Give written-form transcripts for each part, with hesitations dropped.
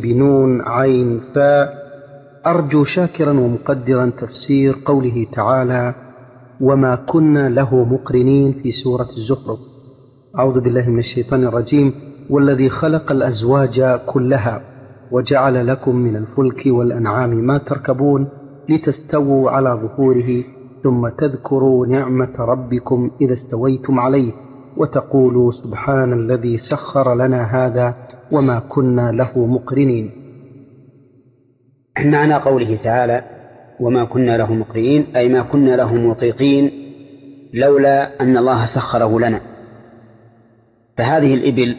بنون عين فاء. أرجو شاكرا ومقدرا تفسير قوله تعالى: وما كنا له مقرنين في سورة الزخرف. أعوذ بالله من الشيطان الرجيم: والذي خلق الأزواج كلها وجعل لكم من الفلك والأنعام ما تركبون لتستووا على ظهوره ثم تذكروا نعمة ربكم إذا استويتم عليه وتقولوا سبحان الذي سخر لنا هذا وما كنا له مقرنين. معنى قوله تعالى وما كنا له مقرنين أي ما كنا له مطيقين لولا أن الله سخره لنا. فهذه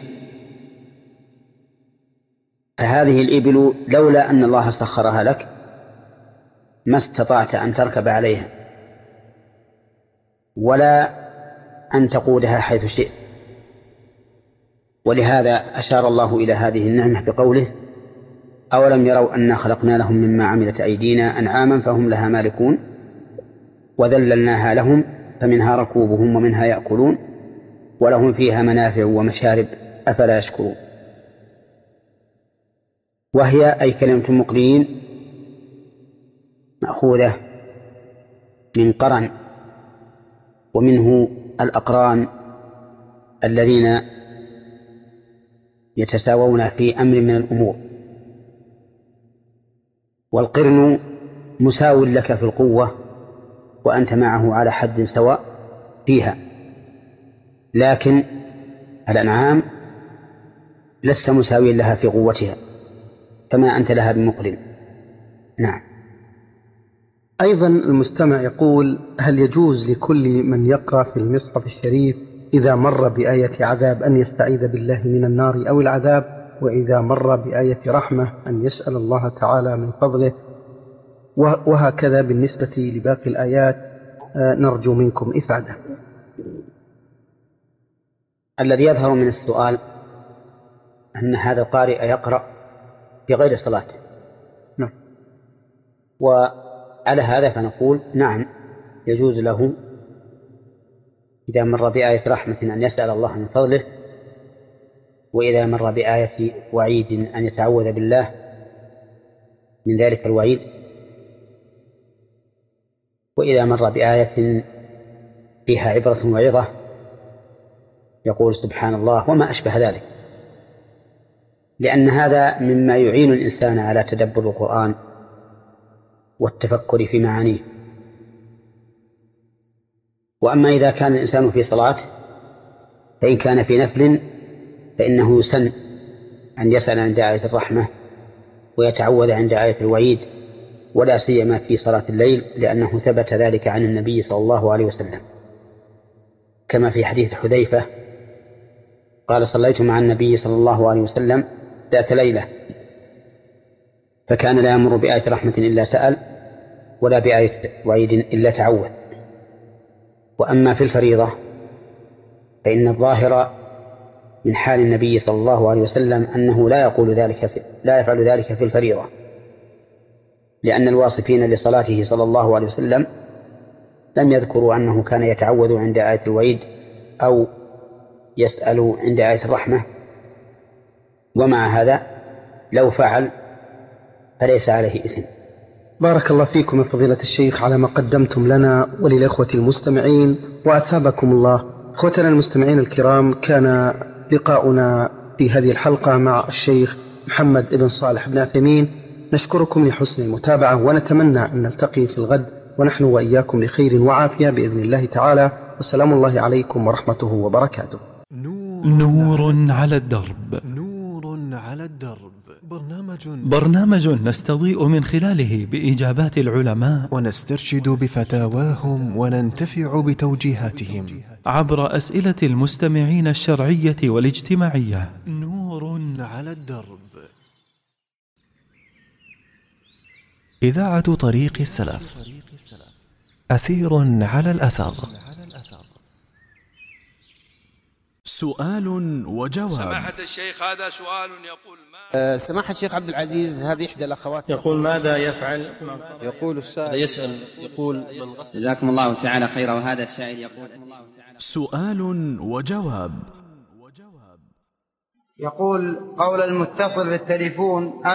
الإبل لولا أن الله سخرها لك ما استطعت أن تركب عليها ولا أن تقودها حيث شئت. ولهذا أشار الله إلى هذه النعمة بقوله: أولم يروا أنا خلقنا لهم مما عملت أيدينا أنعاما فهم لها مالكون وذللناها لهم فمنها ركوبهم ومنها يأكلون ولهم فيها منافع ومشارب أفلا يشكرون. وهي أي كلمة مقرنين مأخوذة من قرن، ومنه الأقران الذين يتساوون في أمر من الأمور. والقرن مساو لك في القوة وأنت معه على حد سواء فيها، لكن الأنعام لست مساويا لها في قوتها فما أنت لها بمقرن. نعم. أيضا المستمع يقول: هل يجوز لكل من يقرأ في المصحف الشريف إذا مر بآية عذاب أن يستعيذ بالله من النار أو العذاب، وإذا مر بآية رحمة أن يسأل الله تعالى من فضله، وهكذا بالنسبة لباقي الآيات؟ نرجو منكم إفادة. الذي يظهر من السؤال أن هذا القارئ يقرأ في غير صلاة. نعم. وعلى هذا فنقول نعم يجوز له إذا مر بآية رحمة أن يسأل الله من فضله، وإذا مر بآية وعيد أن يتعوذ بالله من ذلك الوعيد، وإذا مر بآية فيها عبرة وعظة يقول سبحان الله وما أشبه ذلك، لأن هذا مما يعين الإنسان على تدبر القرآن والتفكر في معانيه. وأما إذا كان الإنسان في صلاة فإن كان في نفل فإنه يسن أن يسأل عند آية الرحمة ويتعوذ عند آية الوعيد، ولا سيما في صلاة الليل، لأنه ثبت ذلك عن النبي صلى الله عليه وسلم، كما في حديث حذيفة قال: صليت مع النبي صلى الله عليه وسلم ذات ليلة فكان لا يمر بآية رحمة إلا سأل ولا بآية وعيد إلا تعوذ. وأما في الفريضة فإن الظاهر من حال النبي صلى الله عليه وسلم أنه لا يفعل ذلك في الفريضة، لأن الواصفين لصلاته صلى الله عليه وسلم لم يذكروا أنه كان يتعوذ عند آية الوعيد أو يسأل عند آية الرحمة. ومع هذا لو فعل فليس عليه إثم. بارك الله فيكم يا فضيلة الشيخ على ما قدمتم لنا وللإخوة المستمعين، وأثابكم الله. إخوتنا المستمعين الكرام، كان لقاؤنا في هذه الحلقة مع الشيخ محمد بن صالح بن عثيمين. نشكركم لحسن المتابعة، ونتمنى أن نلتقي في الغد ونحن وإياكم بخير وعافية بإذن الله تعالى. والسلام الله عليكم ورحمته وبركاته. نور على الدرب. نور على الدرب. برنامج نستضيء من خلاله بإجابات العلماء ونسترشد بفتاواهم وننتفع بتوجيهاتهم عبر أسئلة المستمعين الشرعية والاجتماعية. نور على الدرب. إذاعة طريق السلف. أثير على الأثر. سؤال وجواب. سماحة الشيخ، هذا سؤال يقول سماحة الشيخ عبد العزيز، هذه إحدى الأخوات يقول: ماذا يفعل؟ يقول السائل يسأل يقول: جزاكم الله تعالى خيرا. وهذا السائل يقول: سؤال وجواب. يقول: قول المتصل بالتليفون